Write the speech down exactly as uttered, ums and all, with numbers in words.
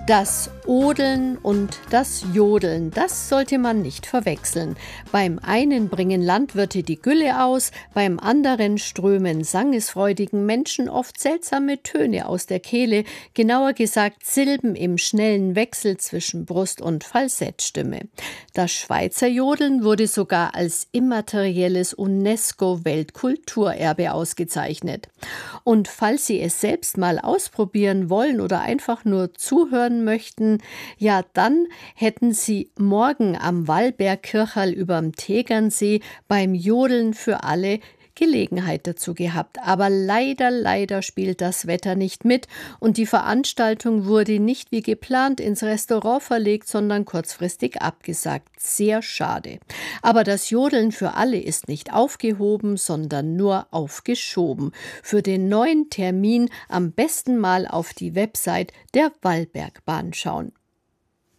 Das Odeln und das Jodeln, das sollte man nicht verwechseln. Beim einen bringen Landwirte die Gülle aus, beim anderen strömen sangesfreudigen Menschen oft seltsame Töne aus der Kehle, genauer gesagt Silben im schnellen Wechsel zwischen Brust- und Falsettstimme. Das Schweizer Jodeln wurde sogar als immaterielles UNESCO-Weltkulturerbe ausgezeichnet. Und falls Sie es selbst mal ausprobieren wollen oder einfach nur zuhören möchten, ja, dann hätten Sie morgen am Wallbergkircherl überm Tegernsee beim Jodeln für alle Gelegenheit dazu gehabt. Aber leider, leider spielt das Wetter nicht mit und die Veranstaltung wurde nicht wie geplant ins Restaurant verlegt, sondern kurzfristig abgesagt. Sehr schade. Aber das Jodeln für alle ist nicht aufgehoben, sondern nur aufgeschoben. Für den neuen Termin am besten mal auf die Website der Wallbergbahn schauen.